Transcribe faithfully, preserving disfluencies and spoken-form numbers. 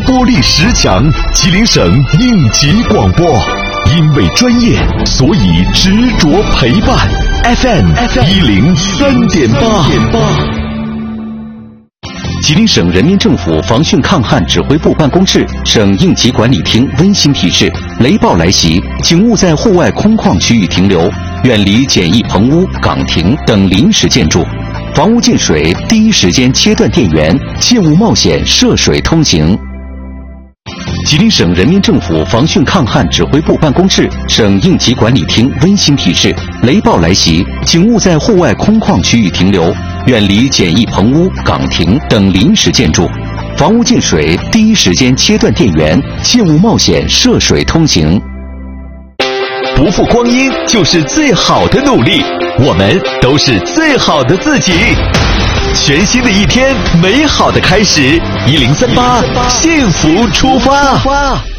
播力十强，吉林省应急广播。因为专业，所以执着陪伴。F M 一零三点八。吉林省人民政府防汛抗旱指挥部办公室、省应急管理厅温馨提示：雷暴来袭，请勿在户外空旷区域停留，远离简易棚屋、岗亭等临时建筑。房屋进水，第一时间切断电源，切勿冒险涉水通行。吉林省人民政府防汛抗旱指挥部办公室、省应急管理厅温馨提示：雷暴来袭，请勿在户外空旷区域停留，远离简易棚屋、岗亭等临时建筑。房屋进水，第一时间切断电源，切勿冒险涉水通行。不负光阴就是最好的努力，我们都是最好的自己。全新的一天，美好的开始，一零三八，幸福出发。